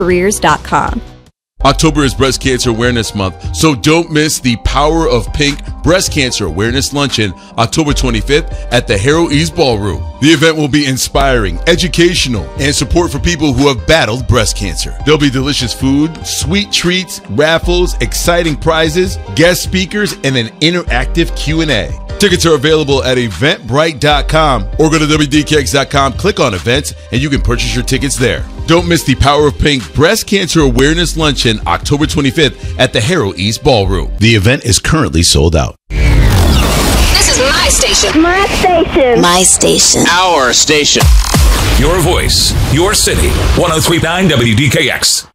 careers.com. October is Breast Cancer Awareness Month, so don't miss the Power of Pink Breast Cancer Awareness Luncheon, October 25th at the Harrow East Ballroom. The event will be inspiring, educational, and support for people who have battled breast cancer. There'll be delicious food, sweet treats, raffles, exciting prizes, guest speakers, and an interactive Q&A. Tickets are available at eventbrite.com or go to WDKX.com, click on events, and you can purchase your tickets there. Don't miss the Power of Pink Breast Cancer Awareness Luncheon, October 25th at the Harrow East Ballroom. The event is currently sold out. This is my station. My station. My station. Our station. Your voice, your city. 103.9 WDKX.